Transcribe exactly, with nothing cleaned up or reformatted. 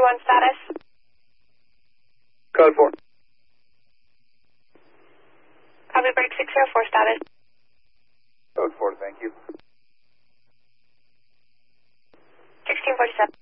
one status. Code four. Copy break six zero four status. Code four, thank you. sixteen forty-seven.